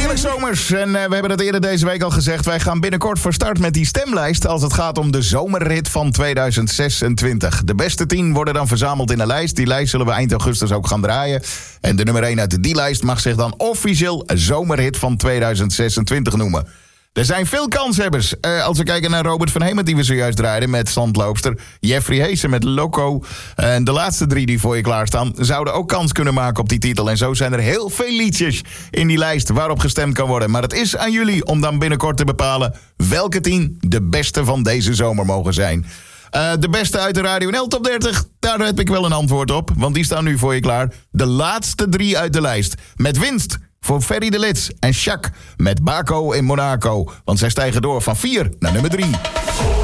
heerlijk zomers. En we hebben het eerder deze week al gezegd. Wij gaan binnenkort van start met die stemlijst als het gaat om de zomerrit van 2026. De beste 10 worden dan verzameld in een lijst. Die lijst zullen we eind augustus ook gaan draaien. En de nummer 1 uit die lijst mag zich dan officieel zomerrit van 2026 noemen. Er zijn veel kanshebbers. Als we kijken naar Robert van Hemert die we zojuist draaiden met Zandloopster. Jeffrey Heesen met Loco. En de laatste 3 die voor je klaarstaan zouden ook kans kunnen maken op die titel. En zo zijn er heel veel liedjes in die lijst waarop gestemd kan worden. Maar het is aan jullie om dan binnenkort te bepalen welke 10 de beste van deze zomer mogen zijn. De beste uit de Radio NL Top 30, daar heb ik wel een antwoord op. Want die staan nu voor je klaar. De laatste 3 uit de lijst. Met winst voor Ferry de Lits en Jacques met Baco in Monaco. Want zij stijgen door van 4 naar nummer 3.